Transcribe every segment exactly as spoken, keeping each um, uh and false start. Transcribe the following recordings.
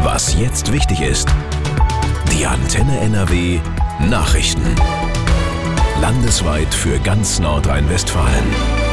Was jetzt wichtig ist. Die Antenne N R W Nachrichten. Landesweit für ganz Nordrhein-Westfalen.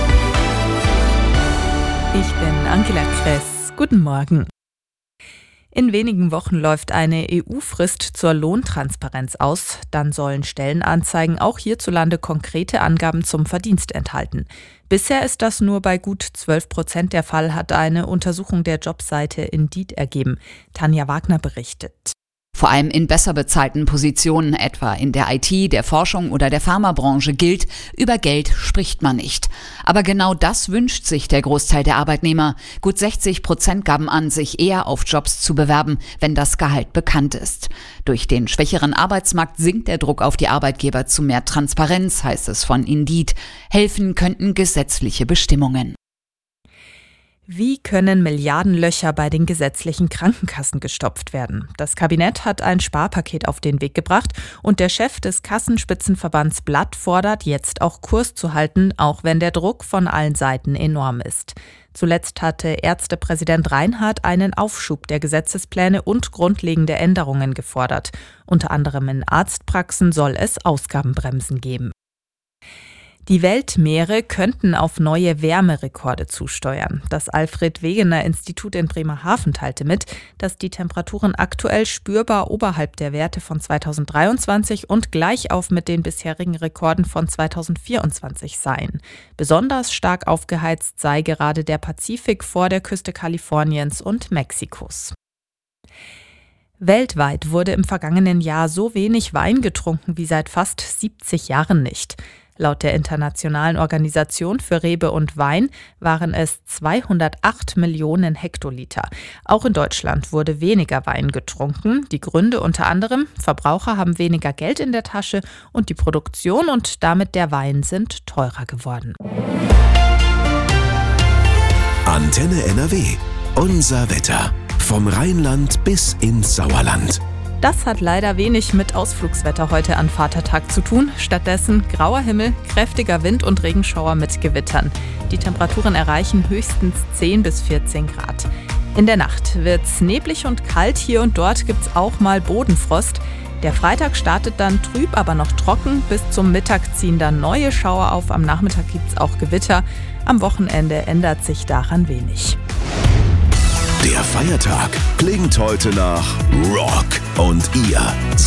Ich bin Angela Kress. Guten Morgen. In wenigen Wochen läuft eine E U-Frist zur Lohntransparenz aus. Dann sollen Stellenanzeigen auch hierzulande konkrete Angaben zum Verdienst enthalten. Bisher ist das nur bei gut zwölf Prozent der Fall, hat eine Untersuchung der Jobseite Indeed ergeben. Tanja Wagner berichtet. Vor allem in besser bezahlten Positionen, etwa in der I T, der Forschung oder der Pharmabranche, gilt, über Geld spricht man nicht. Aber genau das wünscht sich der Großteil der Arbeitnehmer. Gut sechzig Prozent gaben an, sich eher auf Jobs zu bewerben, wenn das Gehalt bekannt ist. Durch den schwächeren Arbeitsmarkt sinkt der Druck auf die Arbeitgeber zu mehr Transparenz, heißt es von Indeed. Helfen könnten gesetzliche Bestimmungen. Wie können Milliardenlöcher bei den gesetzlichen Krankenkassen gestopft werden? Das Kabinett hat ein Sparpaket auf den Weg gebracht und der Chef des Kassenspitzenverbands Blatt fordert, jetzt auch Kurs zu halten, auch wenn der Druck von allen Seiten enorm ist. Zuletzt hatte Ärztepräsident Reinhardt einen Aufschub der Gesetzespläne und grundlegende Änderungen gefordert. Unter anderem in Arztpraxen soll es Ausgabenbremsen geben. Die Weltmeere könnten auf neue Wärmerekorde zusteuern. Das Alfred-Wegener-Institut in Bremerhaven teilte mit, dass die Temperaturen aktuell spürbar oberhalb der Werte von zweitausenddreiundzwanzig und gleich auf mit den bisherigen Rekorden von zweitausendvierundzwanzig seien. Besonders stark aufgeheizt sei gerade der Pazifik vor der Küste Kaliforniens und Mexikos. Weltweit wurde im vergangenen Jahr so wenig Wein getrunken wie seit fast siebzig Jahren nicht. Laut der Internationalen Organisation für Rebe und Wein waren es zweihundertacht Millionen Hektoliter. Auch in Deutschland wurde weniger Wein getrunken. Die Gründe unter anderem: Verbraucher haben weniger Geld in der Tasche und die Produktion und damit der Wein sind teurer geworden. Antenne N R W. Unser Wetter. Vom Rheinland bis ins Sauerland. Das hat leider wenig mit Ausflugswetter heute an Vatertag zu tun. Stattdessen grauer Himmel, kräftiger Wind und Regenschauer mit Gewittern. Die Temperaturen erreichen höchstens zehn bis vierzehn Grad. In der Nacht wird's neblig und kalt. Hier und dort gibt's auch mal Bodenfrost. Der Freitag startet dann trüb, aber noch trocken. Bis zum Mittag ziehen dann neue Schauer auf. Am Nachmittag gibt's auch Gewitter. Am Wochenende ändert sich daran wenig. Der Feiertag klingt heute nach Rock. Und ihr